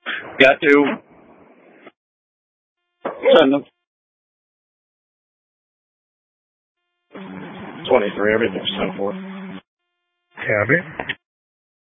Got to send them 23. Everything's 10-4. Copy.